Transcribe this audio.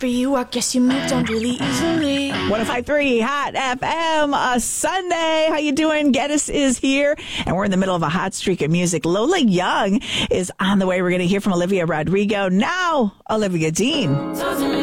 for you. I guess you moved on really easily. 105.3 Hot FM, a Sunday. How you doing? Geddes is here, and we're in the middle of a hot streak of music. Lola Young is on the way. We're going to hear from Olivia Rodrigo. Now, Olivia Dean.